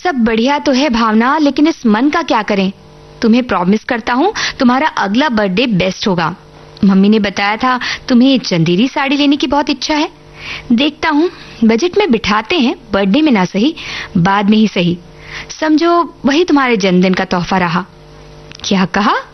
सब बढ़िया तो है भावना, लेकिन इस मन का क्या करें। तुम्हें प्रॉमिस करता हूँ तुम्हारा अगला बर्थडे बेस्ट होगा। मम्मी ने बताया था तुम्हें चंदेरी साड़ी लेने की बहुत इच्छा है। देखता हूँ बजट में बिठाते हैं, बर्थडे में ना सही बाद में ही सही। समझो वही तुम्हारे जन्मदिन का तोहफा रहा। क्या कहा?